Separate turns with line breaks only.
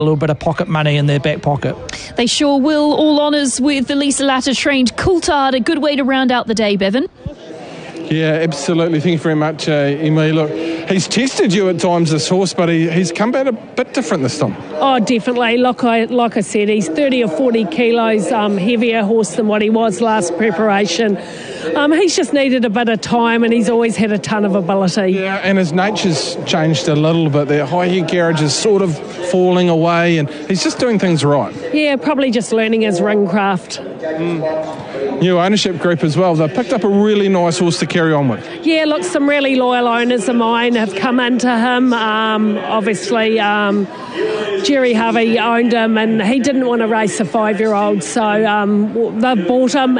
a little bit of pocket money in their back pocket.
They sure will. All honours with the Lisa Latta trained Coulthard. A good way to round out the day, Bevan.
Yeah, absolutely. Thank you very much, Emily. Look, he's tested you at times, this horse, but he's come back a bit different this time.
Oh, definitely. Like I said, he's 30 or 40 kilos heavier horse than what he was last preparation. He's just needed a bit of time, and he's always had a ton of ability.
Yeah, and his nature's changed a little bit. That high head carriage is sort of falling away, and he's just doing things right.
Yeah, probably just learning his ring craft.
New ownership group as well. They've picked up a really nice horse to carry on with.
Yeah, look, some really loyal owners of mine have come into him. Obviously, Jerry Harvey owned him, and he didn't want to race a 5-year-old, so they've bought him.